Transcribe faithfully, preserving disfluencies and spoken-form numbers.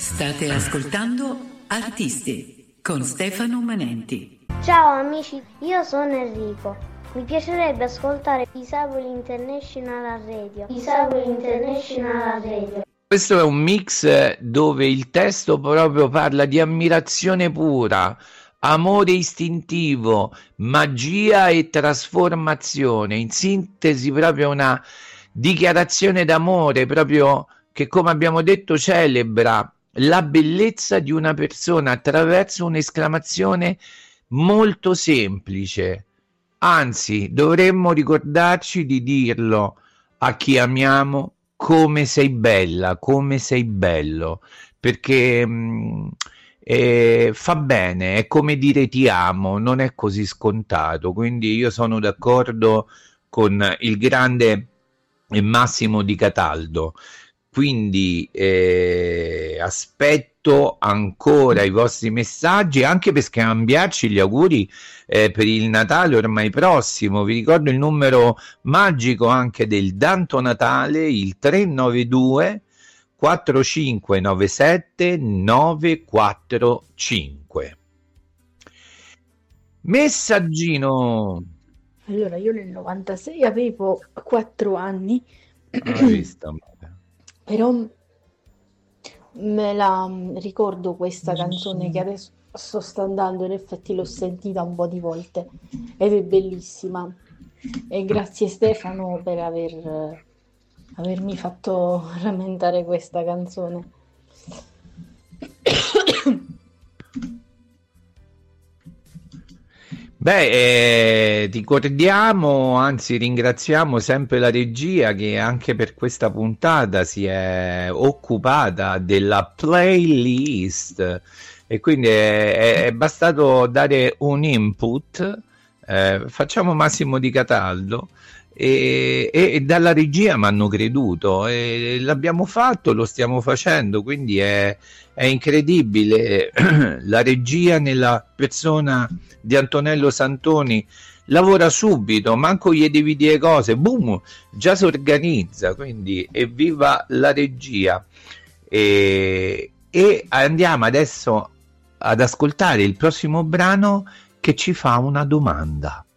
State ascoltando Artisti con Stefano Manenti. Ciao amici, io sono Enrico. Mi piacerebbe ascoltare Disabili International Radio. Disabili International Radio. Questo è un mix dove il testo proprio parla di ammirazione pura, amore istintivo, magia e trasformazione. In sintesi proprio una dichiarazione d'amore, proprio che, come abbiamo detto, celebra la bellezza di una persona attraverso un'esclamazione molto semplice. Anzi, dovremmo ricordarci di dirlo a chi amiamo: come sei bella, come sei bello, perché mh, eh, fa bene, è come dire ti amo, non è così scontato. Quindi io sono d'accordo con il grande Massimo Di Cataldo. Quindi eh, aspetto ancora i vostri messaggi, anche per scambiarci gli auguri eh, per il Natale ormai prossimo. Vi ricordo il numero magico anche del Danto Natale, il tre nove due quattro cinque nove sette nove quattro cinque. Messaggino. Allora, io nel novantasei avevo quattro anni. Ah, visto. Però me la ricordo questa canzone che adesso sto andando, in effetti l'ho sentita un po' di volte ed è bellissima. E grazie Stefano per aver, avermi fatto rammentare questa canzone. Beh, eh, ricordiamo, anzi ringraziamo sempre la regia che anche per questa puntata si è occupata della playlist, e quindi è, è, è bastato dare un input. Eh, facciamo Massimo Di Cataldo e, e, e dalla regia mi hanno creduto e l'abbiamo fatto, lo stiamo facendo, quindi è, è incredibile. La regia nella persona di Antonello Santoni lavora subito, manco gli devi dire cose, boom, già si organizza. Quindi evviva la regia. E, e andiamo adesso ad ascoltare il prossimo brano che ci fa una domanda.